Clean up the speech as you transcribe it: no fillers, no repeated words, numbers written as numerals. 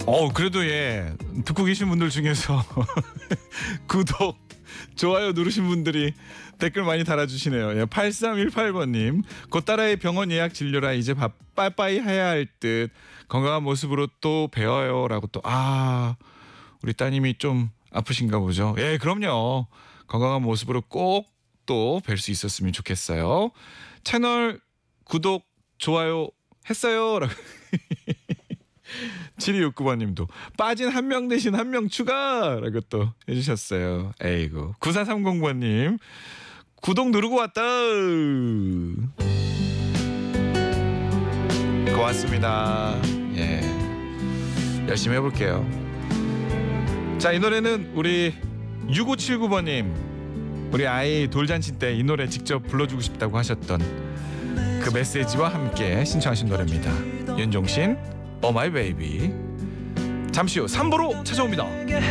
그래도 예 듣고 계신 분들 중에서 구독 좋아요 누르신 분들이 댓글 많이 달아주시네요. 예, 8318번님 곧 딸아이 병원 예약 진료라 이제 빠빠이 해야 할 듯 건강한 모습으로 또 뵈어요라고 또 우리 따님이 좀 아프신가 보죠. 예 그럼요 건강한 모습으로 꼭 또 뵐 수 있었으면 좋겠어요. 채널 구독 좋아요 했어요 라고 7269번님도 빠진 한 명 대신 한 명 추가라고 또 해주셨어요. 에이구 9430번님 구독 누르고 왔다. 고맙습니다. 예 열심히 해볼게요. 자, 이 노래는 우리 6579번님 우리 아이 돌잔치 때 이 노래 직접 불러주고 싶다고 하셨던 그 메시지와 함께 신청하신 노래입니다. 윤종신 Oh My Baby. 잠시 후 3부로 찾아옵니다.